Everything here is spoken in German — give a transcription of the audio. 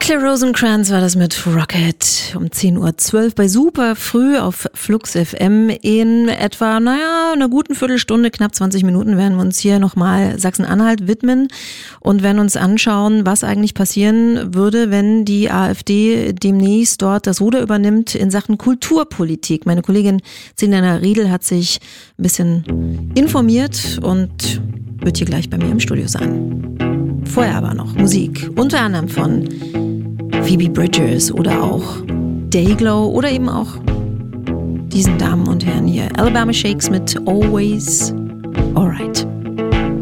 Claire Rosencrantz war das mit Rocket um 10.12 Uhr bei Super früh auf Flux FM. In etwa, einer guten Viertelstunde, knapp 20 Minuten werden wir uns hier nochmal Sachsen-Anhalt widmen und werden uns anschauen, was eigentlich passieren würde, wenn die AfD demnächst dort das Ruder übernimmt in Sachen Kulturpolitik. Meine Kollegin Selena Riedel hat sich ein bisschen informiert und wird hier gleich bei mir im Studio sein. Vorher aber noch Musik, unter anderem von Phoebe Bridgers oder auch Dayglow oder eben auch diesen Damen und Herren hier. Alabama Shakes mit Always Alright.